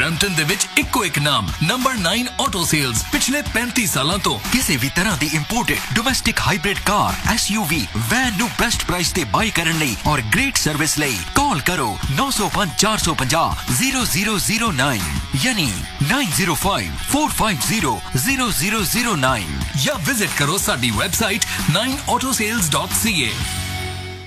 Brampton ਦੇ ਵਿੱਚ ਇੱਕੋ ਇੱਕ ਨਾਮ ਨੰਬਰ 9 ਆਟੋ ਸੇਲਸ ਪਿਛਲੇ 35 ਸਾਲਾਂ ਤੋਂ ਕਿਸੇ ਵੀ ਤਰ੍ਹਾਂ ਦੀ ਇੰਪੋਰਟਡ ਡੋਮੈਸਟਿਕ ਹਾਈਬ੍ਰਿਡ ਕਾਰ SUV ਵੈਨ ਨੂੰ ਬੈਸਟ ਪ੍ਰਾਈਸ ਤੇ ਬਾਈ ਕਰਨ ਲਈ ਔਰ ਗ੍ਰੇਟ ਸਰਵਿਸ ਲਈ ਕਾਲ ਕਰੋ 9054500009 ਯਾਨੀ 9054500009 ਜਾਂ ਵਿਜ਼ਿਟ ਕਰੋ ਸਾਡੀ ਵੈਬਸਾਈਟ 9autosales.ca